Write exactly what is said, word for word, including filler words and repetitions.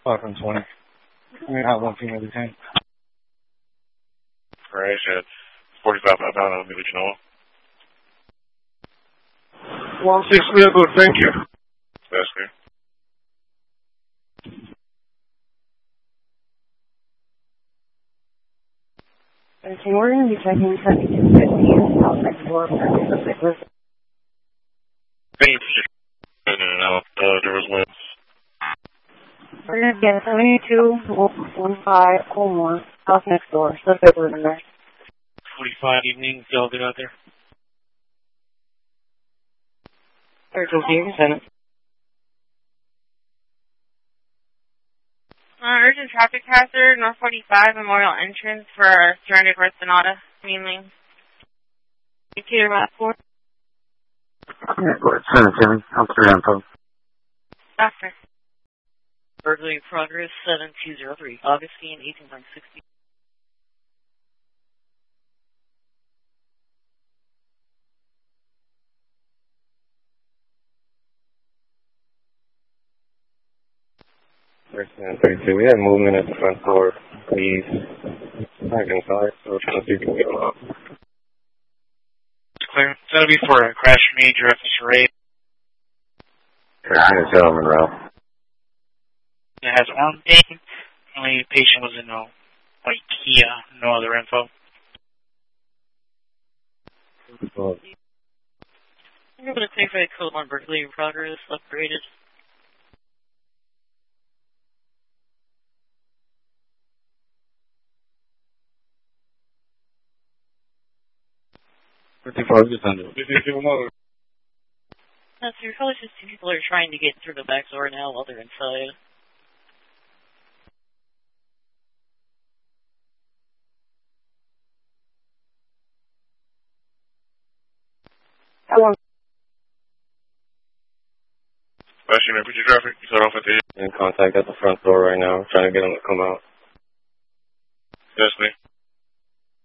five from twenty. I mean, not one female detained. Alright, shit. forty-five outbound, I'll give it you know. one six, we are good, thank you. That's clear. Okay, we're going to be checking seventy-two fifty outside the door. Thanks. In and out, uh, there was winds. We're going to get seventy-two one five Colmore, house next door. Suspect was in there. forty-five evening, still good out there? thirteen, send it. Uh, urgent traffic hazard, North forty-five Memorial entrance for surrounded North Sonata, mainly. Indicator map four. Yeah, go ahead, send it to me. I'm three on phone. Doctor. Burglary in progress, seven two zero three. Augustine, eighteen point sixty. thirty-two, we had movement at the front door. Please. Back inside, so we're trying to see if we can get them out. It's clear. It's going to be for a crash major at the charade. thirteen, gentleman, Ralph. It has arm pain. Only patient was in a white Kia. No other info. Well, I'm going to clarify code one burglary in progress, upgraded. fifty-four, just under. That's your probably just two people are trying to get through the back door now while they're inside. Hello. Especially, man, put your traffic. You cut off at the In contact at the front door right now. Trying to get them to come out. Yes, man.